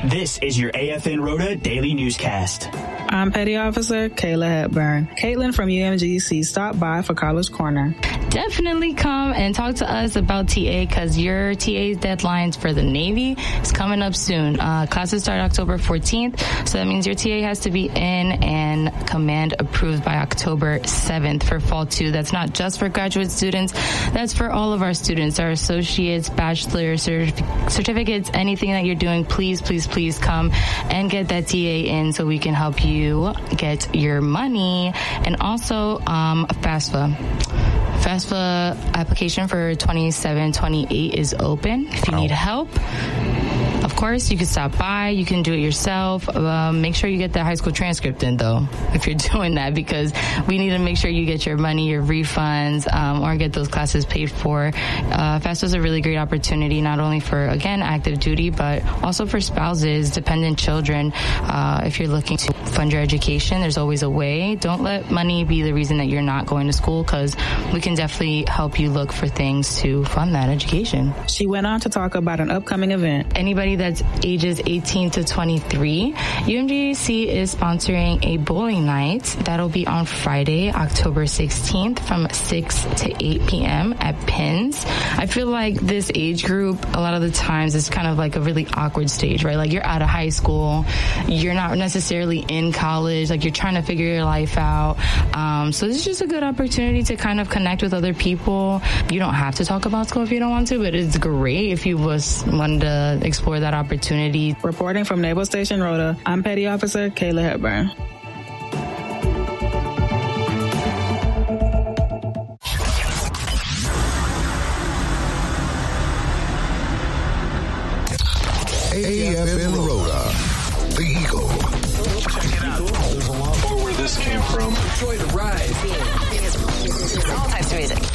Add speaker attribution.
Speaker 1: This is your AFN Rhoda Daily Newscast.
Speaker 2: I'm Petty Officer Kayla Hepburn. Caitlin from UMGC stopped by for College Corner.
Speaker 3: Definitely come and talk to us about TA because your TA's deadlines for the Navy is coming up soon. Classes start October 14th, so that means your TA has to be in and command approved by October 7th for Fall 2. That's not just for graduate students. That's for all of our students, our associates, bachelor certificates, anything that you're doing. Please, please, please come and get that TA in so we can help you get your money. And also FAFSA. FAFSA application for 27-28 is open. If you need help, of course, you can stop by. You can do it yourself. Make sure you get that high school transcript in, though, if you're doing that, because we need to make sure you get your money, your refunds, or get those classes paid for. FAFSA is a really great opportunity, not only for, again, active duty, but also for spouses, dependent children. If you're looking to fund your education, there's always a way. Don't let money be the reason that you're not going to school, because we can definitely help you look for things to fund that education.
Speaker 2: She went on to talk about an upcoming event.
Speaker 3: Anybody that's ages 18 to 23, UMGC is sponsoring a bowling night. That'll be on Friday, October 16th from 6 to 8 p.m. at Pins. I feel like this age group, a lot of the times, is kind of like a really awkward stage, right? Like, you're out of high school, you're not necessarily in college, like, you're trying to figure your life out. So this is just a good opportunity to kind of connect with other people. You don't have to talk about school if you don't want to, but it's great if you wanted to explore that opportunity.
Speaker 2: Reporting from Naval Station Rhoda, I'm Petty Officer Kayla Hepburn.
Speaker 4: AFN Rhoda, the Eagle.
Speaker 5: Check it out. There's a lot more where this came from. Enjoy the ride.
Speaker 6: All types of music.